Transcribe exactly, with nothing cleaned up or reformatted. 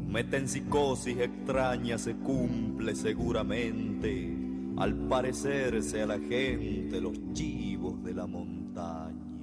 mete en psicosis extraña, se cumple seguramente, al parecerse a la gente los chivos de la montaña.